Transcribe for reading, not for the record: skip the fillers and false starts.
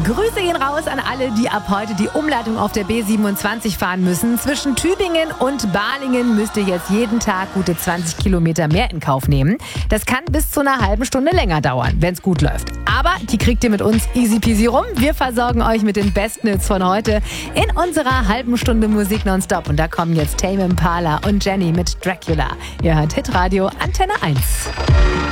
Grüße gehen raus an alle, die ab heute die Umleitung auf der B27 fahren müssen. Zwischen Tübingen und Balingen müsst ihr jetzt jeden Tag gute 20 Kilometer mehr in Kauf nehmen. Das kann bis zu einer halben Stunde länger dauern, wenn es gut läuft. Aber die kriegt ihr mit uns easy peasy rum. Wir versorgen euch mit den besten Hits von heute in unserer halben Stunde Musik nonstop. Und da kommen jetzt Tame Impala und Jenny mit Dracula. Ihr hört Hitradio Antenne 1.